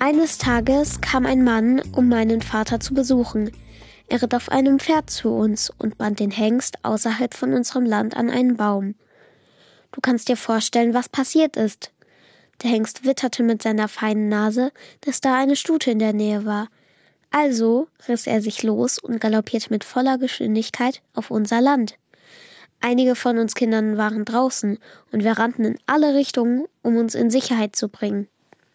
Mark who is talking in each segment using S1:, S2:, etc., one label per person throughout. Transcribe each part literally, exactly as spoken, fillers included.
S1: Eines Tages kam ein Mann, um meinen Vater zu besuchen. Er ritt auf einem Pferd zu uns und band den Hengst außerhalb von unserem Land an einen Baum. Du kannst dir vorstellen, was passiert ist. Der Hengst witterte mit seiner feinen Nase, dass da eine Stute in der Nähe war. Also riss er sich los und galoppierte mit voller Geschwindigkeit auf unser Land. Einige von uns Kindern waren draußen und wir rannten in alle Richtungen, um uns in Sicherheit zu bringen.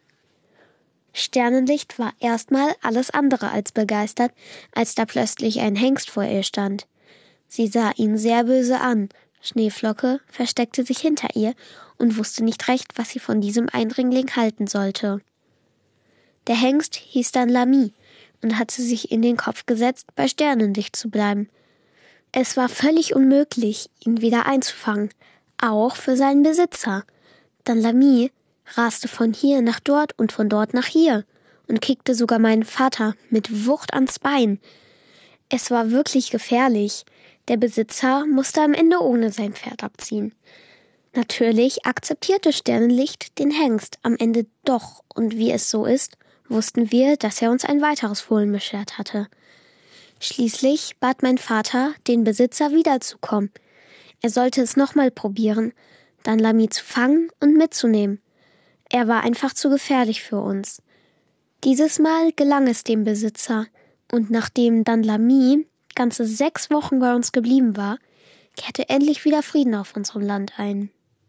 S1: Sternenlicht war erstmal alles andere als begeistert, als da plötzlich ein Hengst vor ihr stand. Sie sah ihn sehr böse an. Schneeflocke versteckte sich hinter ihr und wusste nicht recht, was sie von diesem Eindringling halten sollte. Der Hengst hieß dann Lamy und hatte sich in den Kopf gesetzt, bei Sternenlicht zu bleiben. Es war völlig unmöglich, ihn wieder einzufangen, auch für seinen Besitzer. Dann Lamy raste von hier nach dort und von dort nach hier und kickte sogar meinen Vater mit Wucht ans Bein. Es war wirklich gefährlich. Der Besitzer musste am Ende ohne sein Pferd abziehen. Natürlich akzeptierte Sternenlicht den Hengst am Ende doch, und wie es so ist, wussten wir, dass er uns ein weiteres Fohlen beschert hatte. Schließlich bat mein Vater, den Besitzer wiederzukommen. Er sollte es nochmal probieren, dann Lamy zu fangen und mitzunehmen. Er war einfach zu gefährlich für uns. Dieses Mal gelang es dem Besitzer, und nachdem dann Lamy ganze sechs Wochen bei uns geblieben war, kehrte endlich wieder Frieden auf unserem Land ein.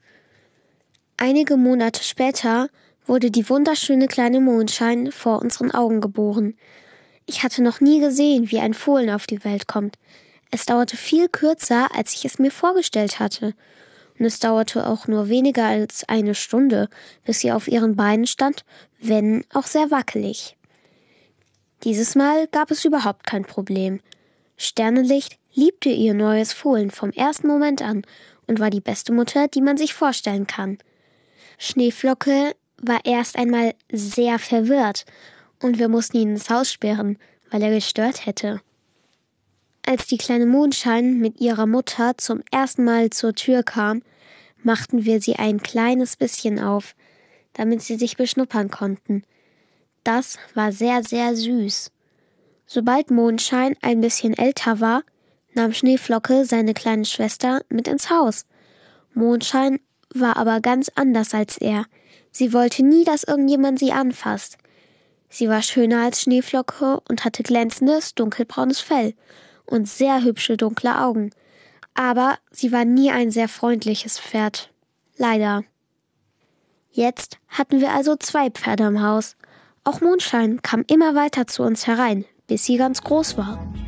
S1: Einige Monate später wurde die wunderschöne kleine Mondschein vor unseren Augen geboren. Ich hatte noch nie gesehen, wie ein Fohlen auf die Welt kommt. Es dauerte viel kürzer, als ich es mir vorgestellt hatte. Und es dauerte auch nur weniger als eine Stunde, bis sie auf ihren Beinen stand, wenn auch sehr wackelig. Dieses Mal gab es überhaupt kein Problem. Sternenlicht liebte ihr neues Fohlen vom ersten Moment an und war die beste Mutter, die man sich vorstellen kann. Schneeflocke war erst einmal sehr verwirrt und wir mussten ihn ins Haus sperren, weil er gestört hätte. Als die kleine Mondschein mit ihrer Mutter zum ersten Mal zur Tür kam, machten wir sie ein kleines bisschen auf, damit sie sich beschnuppern konnten. Das war sehr, sehr süß. Sobald Mondschein ein bisschen älter war, nahm Schneeflocke seine kleine Schwester mit ins Haus. Mondschein war aber ganz anders als er. Sie wollte nie, dass irgendjemand sie anfasst. Sie war schöner als Schneeflocke und hatte glänzendes, dunkelbraunes Fell und sehr hübsche, dunkle Augen. Aber sie war nie ein sehr freundliches Pferd. Leider. Jetzt hatten wir also zwei Pferde im Haus. Auch Mondschein kam immer weiter zu uns herein, bis sie ganz groß war.